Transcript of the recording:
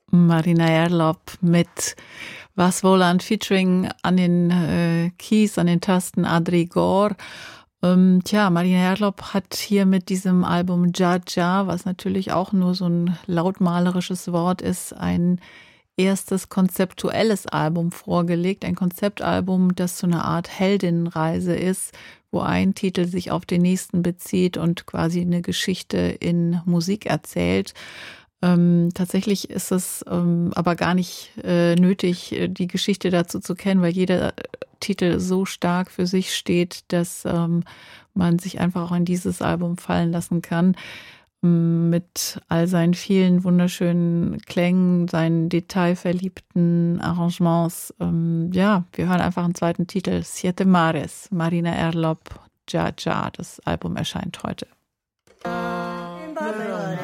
Marina Erlop mit Was Voland featuring an den Keys, an den Tasten Adri Gor. Marina Erlop hat hier mit diesem Album Ja Ja, was natürlich auch nur so ein lautmalerisches Wort ist, ein erstes konzeptuelles Album vorgelegt. Ein Konzeptalbum, das so eine Art Heldinnenreise ist, wo ein Titel sich auf den nächsten bezieht und quasi eine Geschichte in Musik erzählt. Tatsächlich ist es aber gar nicht nötig, die Geschichte dazu zu kennen, weil jeder Titel so stark für sich steht, dass man sich einfach auch in dieses Album fallen lassen kann. Mit all seinen vielen wunderschönen Klängen, seinen detailverliebten Arrangements. Wir hören einfach einen zweiten Titel, Siete Mares, Marina Erlop, Ja Ja. Das Album erscheint heute. In Babylon.